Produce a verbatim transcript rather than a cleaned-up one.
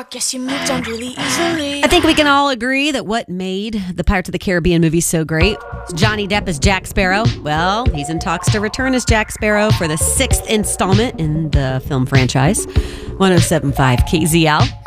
walk, yes, you moved on really easily. I think we can all agree that what made the Pirates of the Caribbean movies so great, Johnny Depp as Jack Sparrow. Well, he's in talks to return as Jack Sparrow for the sixth installment in the film franchise. one oh seven point five K Z L.